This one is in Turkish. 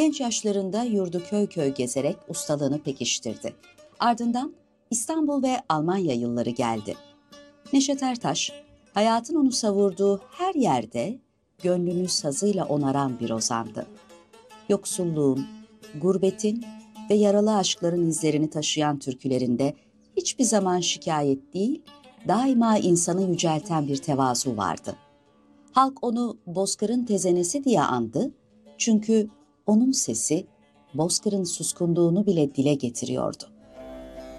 Genç yaşlarında yurdu köy köy gezerek ustalığını pekiştirdi. Ardından İstanbul ve Almanya yılları geldi. Neşet Ertaş, hayatın onu savurduğu her yerde gönlünü sazıyla onaran bir ozandı. Yoksulluğun, gurbetin ve yaralı aşkların izlerini taşıyan türkülerinde hiçbir zaman şikayet değil, daima insanı yücelten bir tevazu vardı. Halk onu Bozkır'ın tezenesi diye andı, çünkü onun sesi Bozkır'ın suskunluğunu bile dile getiriyordu.